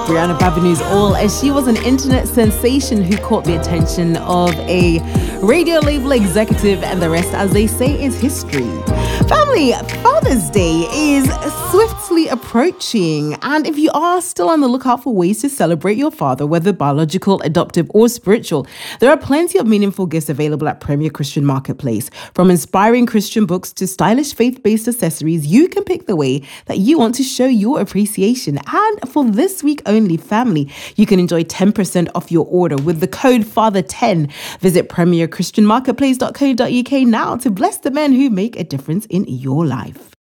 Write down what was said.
Brianna Babineau's all, as she was an internet sensation who caught the attention of a radio label executive, and the rest, as they say, is history. Family, Father's Day is swiftly approaching, and if you are still on the lookout for ways to celebrate your father, whether biological, adoptive, or spiritual, there are plenty of meaningful gifts available at Premier Christian Marketplace. From inspiring Christian books to stylish faith-based accessories, you can pick the way that you want to show your appreciation. And for this week only, family, you can enjoy 10% off your order with the code FATHER10. Visit premierchristianmarketplace.co.uk now to bless the men who make a difference in your life.